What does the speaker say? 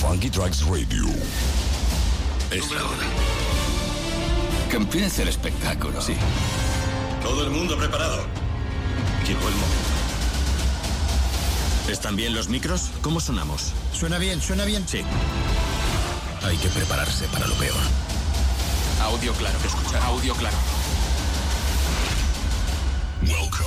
Funky Tracks Radio. Es la hora. Que empiece el espectáculo. Sí. Todo el mundo preparado. Llegó el momento. ¿Están bien los micros? ¿Cómo sonamos? Suena bien, suena bien. Sí. Hay que prepararse para lo peor. Audio claro. Escucha. Audio claro. Welcome.